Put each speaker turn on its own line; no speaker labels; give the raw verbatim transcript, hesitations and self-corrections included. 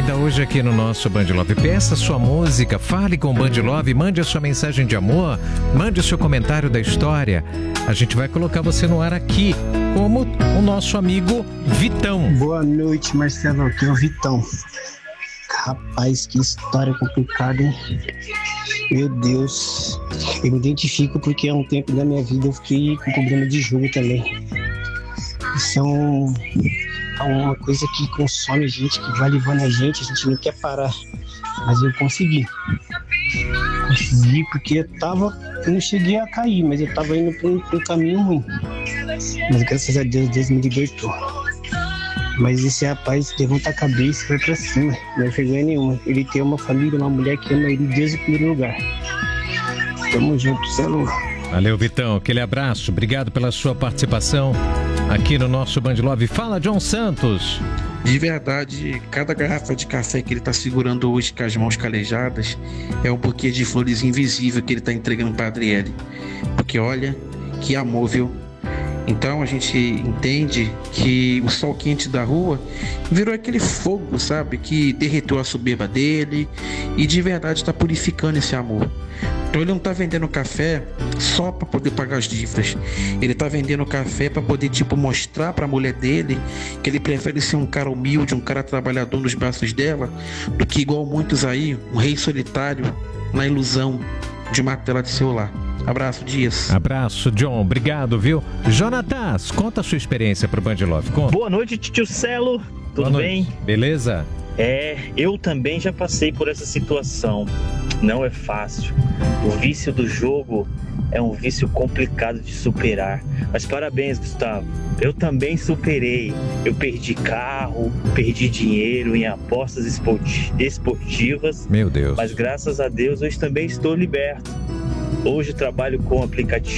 Ainda hoje aqui no nosso Band Love, peça sua música, fale com o Band Love, mande a sua mensagem de amor, mande o seu comentário da história. A gente vai colocar você no ar aqui, como o nosso amigo Vitão.
Boa noite, Marcelo, aqui é o Vitão. Rapaz, que história complicada, hein? Meu Deus, eu me identifico porque há um tempo da minha vida eu fiquei com problema de jogo também. Isso é um, é uma coisa que consome a gente, que vai levando a gente, a gente não quer parar. Mas eu consegui. Consegui porque eu tava, eu não cheguei a cair, mas eu tava indo para um, um caminho ruim. Mas graças a Deus, Deus me libertou. Mas esse rapaz levanta a cabeça e vai pra cima, não é vergonha nenhuma. Ele tem uma família, uma mulher que ama ele desde o primeiro lugar. Tamo junto, Celo.
Valeu, Vitão. Aquele abraço. Obrigado pela sua participação aqui no nosso Band Love. Fala, John Santos.
De verdade, cada garrafa de café que ele tá segurando hoje com as mãos calejadas é um buquê de flores invisível que ele tá entregando pra Adriele. Porque olha, que amor, viu? Então a gente entende que o sol quente da rua virou aquele fogo, sabe? Que derreteu a soberba dele e de verdade está purificando esse amor. Então ele não está vendendo café só para poder pagar as dívidas. Ele está vendendo café para poder tipo mostrar para a mulher dele que ele prefere ser um cara humilde, um cara trabalhador nos braços dela, do que igual muitos aí, um rei solitário na ilusão de uma tela de celular. Abraço, Dias.
Abraço, John. Obrigado, viu? Jonatas, conta a sua experiência pro Band Love. Conta.
Boa noite, tio Celo. Tudo bem?
Beleza?
É, eu também já passei por essa situação. Não é fácil. O vício do jogo é um vício complicado de superar. Mas parabéns, Gustavo. Eu também superei. Eu perdi carro, perdi dinheiro em apostas esportivas.
Meu Deus.
Mas graças a Deus hoje também estou liberto. Hoje trabalho com aplicativo